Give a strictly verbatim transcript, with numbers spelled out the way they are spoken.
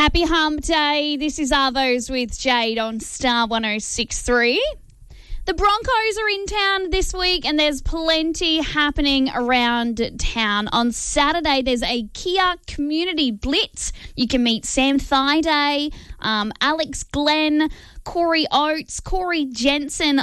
Happy Hump Day. This is Arvos with Jade on Star one oh six point three. The Broncos are in town this week and there's plenty happening around town. On Saturday, there's a Kia Community Blitz. You can meet Sam Thaiday, um, Alex Glenn, Corey Oates, Corey Jensen,